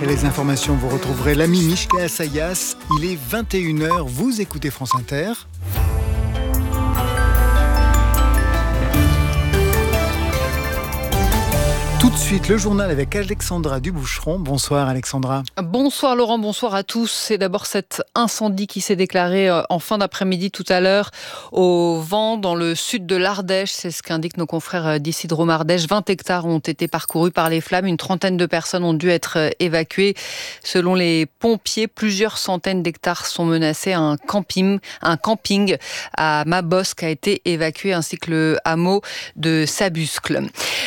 Après les informations, vous retrouverez l'ami Mishka Assayas. Il est 21h, vous écoutez France Inter. Tout de suite, le journal avec Alexandra Duboucheron. Bonsoir Alexandra. Bonsoir Laurent, bonsoir à tous. C'est d'abord cet incendie qui s'est déclaré en fin d'après-midi tout à l'heure au Vent, dans le sud de l'Ardèche. C'est ce qu'indiquent nos confrères d'ici de Drôme-Ardèche. 20 hectares ont été parcourus par les flammes. Une trentaine de personnes ont dû être évacuées. Selon les pompiers, plusieurs centaines d'hectares sont menacés. Un camping à Mabosque a été évacué, ainsi que le hameau de Sabuscle.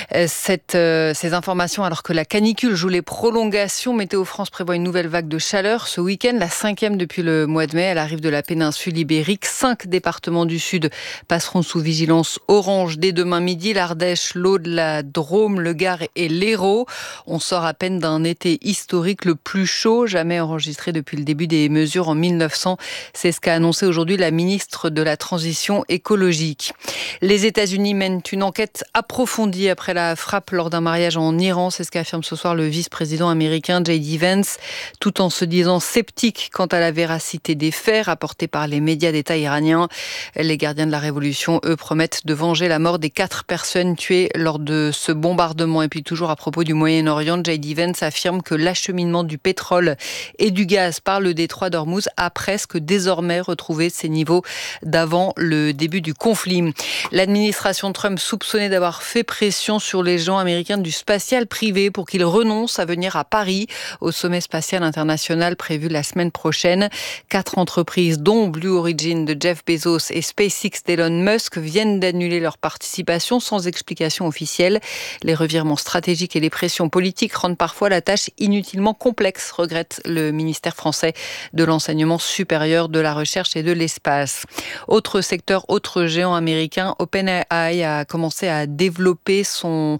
Ces informations alors que la canicule joue les prolongations. Météo France prévoit une nouvelle vague de chaleur ce week-end, la 5e depuis le mois de mai. Elle arrive de la péninsule ibérique. 5 départements du sud passeront sous vigilance orange dès demain midi. L'Ardèche, l'Aude, la Drôme, le Gard et l'Hérault. On sort à peine d'un été historique, le plus chaud jamais enregistré depuis le début des mesures en 1900. C'est ce qu'a annoncé aujourd'hui la ministre de la Transition écologique. Les États-Unis mènent une enquête approfondie après la frappe lors d'un mariage en Iran. C'est ce qu'affirme ce soir le vice-président américain J.D. Vance, tout en se disant sceptique quant à la véracité des faits rapportés par les médias d'État iraniens. Les gardiens de la révolution, eux, promettent de venger la mort des 4 personnes tuées lors de ce bombardement. Et puis toujours à propos du Moyen-Orient, J.D. Vance affirme que l'acheminement du pétrole et du gaz par le détroit d'Ormuz a presque désormais retrouvé ses niveaux d'avant le début du conflit. L'administration Trump soupçonnée d'avoir fait pression sur les gens américains du spatial privé pour qu'ils renoncent à venir à Paris au sommet spatial international prévu la semaine prochaine. 4 entreprises, dont Blue Origin de Jeff Bezos et SpaceX d'Elon Musk, viennent d'annuler leur participation sans explication officielle. Les revirements stratégiques et les pressions politiques rendent parfois la tâche inutilement complexe, regrette le ministère français de l'enseignement supérieur, de la recherche et de l'espace. Autre secteur, autre géant américain, OpenAI a commencé à déployer son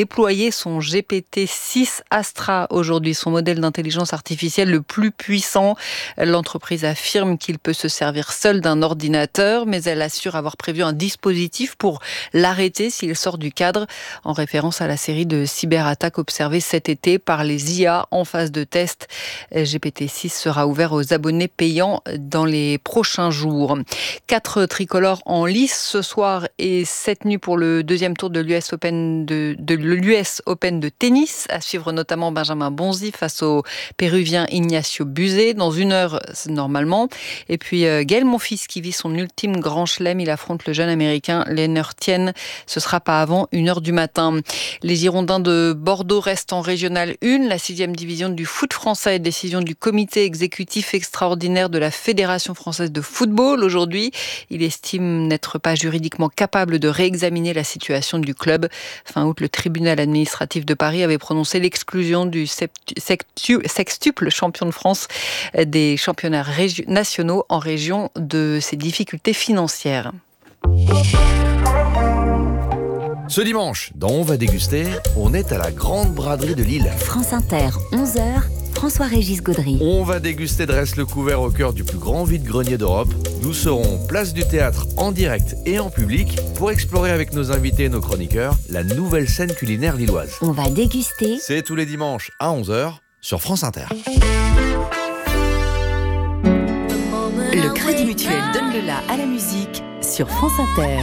GPT-6 Astra aujourd'hui, son modèle d'intelligence artificielle le plus puissant. L'entreprise affirme qu'il peut se servir seul d'un ordinateur, mais elle assure avoir prévu un dispositif pour l'arrêter s'il sort du cadre, en référence à la série de cyberattaques observées cet été par les IA en phase de test. GPT-6 sera ouvert aux abonnés payants dans les prochains jours. 4 tricolores en lice ce soir et cette nuit pour le deuxième tour de l'US Open l'US Open de tennis, à suivre notamment Benjamin Bonzi face au Péruvien Ignacio Buzet dans 1 heure normalement. Et puis Gaël Monfils qui vit son ultime grand chelem, il affronte le jeune américain Lennart Tien. Ce sera pas avant 1 heure du matin. Les Girondins de Bordeaux restent en Régionale 1, la 6e division du foot français. Décision du comité exécutif extraordinaire de la Fédération française de football aujourd'hui. Il estime n'être pas juridiquement capable de réexaminer la situation du club. Fin août, le tribunal administratif de Paris avait prononcé l'exclusion du sextuple champion de France des championnats nationaux en raison de ses difficultés financières. Ce dimanche, dans On va déguster, on est à la Grande Braderie de Lille. France Inter, 11h, François-Régis Gaudry. On va déguster Dresse-le-Couvert au cœur du plus grand vide-grenier d'Europe. Nous serons place du Théâtre en direct et en public pour explorer avec nos invités et nos chroniqueurs la nouvelle scène culinaire lilloise. On va déguster. C'est tous les dimanches à 11h sur France Inter. Le Crédit Mutuel donne le la à la musique sur France Inter.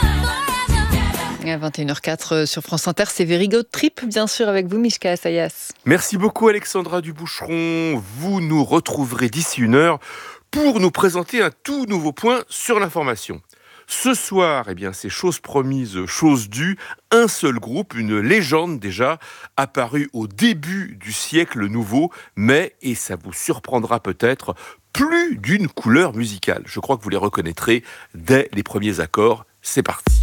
À 21h04 sur France Inter, c'est Very Good Trip, bien sûr, avec vous, Mishka Assayas. Merci beaucoup, Alexandra Duboucheron. Vous nous retrouverez d'ici 1 heure pour nous présenter un tout nouveau point sur l'information. Ce soir, c'est chose promise, chose due, un seul groupe, une légende déjà, apparue au début du siècle nouveau, mais, et ça vous surprendra peut-être, plus d'une couleur musicale. Je crois que vous les reconnaîtrez dès les premiers accords. C'est parti.